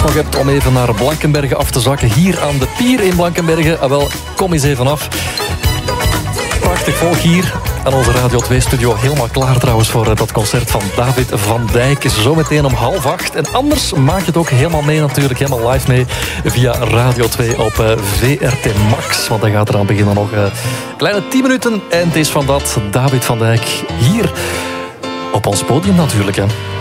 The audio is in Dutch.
nog hebt om even naar Blankenberge af te zakken. Hier aan de pier in Blankenberge. Wel, kom eens even af. Prachtig volk hier aan onze Radio 2-studio. Helemaal klaar trouwens voor dat concert van David van Dijk. Zometeen om 7:30. En anders maak je het ook helemaal mee natuurlijk. Helemaal live mee via Radio 2 op VRT Max. Want dan gaat er aan beginnen nog kleine 10 minuten. En het is van dat David van Dijk hier op ons podium natuurlijk. Hè.